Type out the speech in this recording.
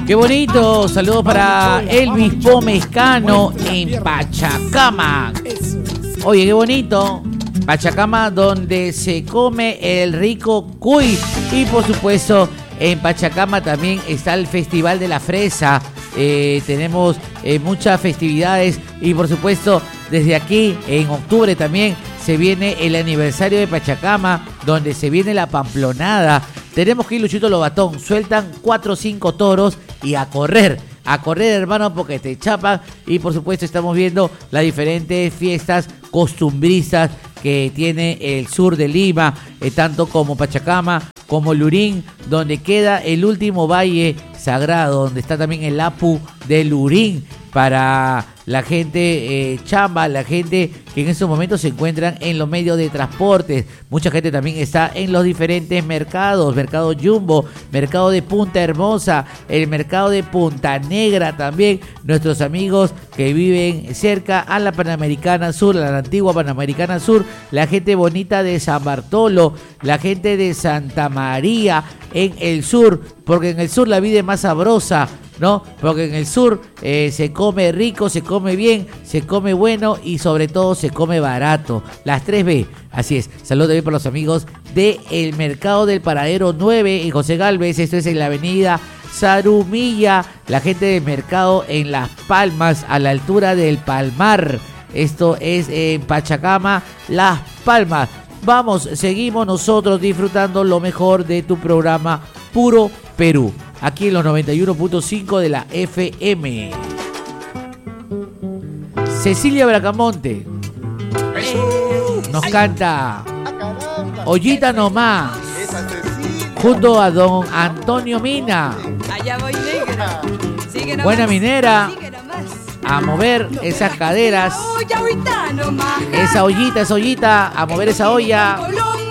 Qué bonito. Saludos para Elvis Pomescano en Pachacama. Oye, qué bonito. Pachacama, donde se come el rico cuy. Y por supuesto, en Pachacama también está el Festival de la Fresa. Tenemos muchas festividades. Y por supuesto, desde aquí, en octubre también, se viene el aniversario de Pachacama, donde se viene la Pamplonada. Tenemos que ir, Luchito Lobatón. Sueltan 4 o 5 toros y a correr, hermano, porque te chapan. Y por supuesto estamos viendo las diferentes fiestas costumbristas que tiene el sur de Lima, tanto como Pachacama, como Lurín, donde queda el último valle sagrado, donde está también el Apu de Lurín, para la gente chamba, la gente que en estos momentos se encuentran en los medios de transporte. Mucha gente también está en los diferentes mercados, Mercado Jumbo, Mercado de Punta Hermosa, el Mercado de Punta Negra también. Nuestros amigos que viven cerca a la Panamericana Sur, a la antigua Panamericana Sur, la gente bonita de San Bartolo, la gente de Santa María en el sur, porque en el sur la vida es más sabrosa, ¿no? Porque en el sur se come rico, se come bien, se come bueno y sobre todo se come barato. Las 3B. Así es. Saludos también para los amigos del Mercado del Paradero 9 en José Gálvez. Esto es en la avenida Zarumilla. La gente del mercado en Las Palmas, a la altura del Palmar. Esto es en Pachacama, Las Palmas. Vamos, seguimos nosotros disfrutando lo mejor de tu programa Puro Perú, aquí en los 91.5 de la FM. Cecilia Bracamonte nos canta Ollita Nomás, junto a don Antonio Mina. Allá voy, negra. Sigue nomás. Buena minera. Sigue nomás. A mover esas caderas. Esa olla, ahorita nomás. Esa ollita, a mover esa olla.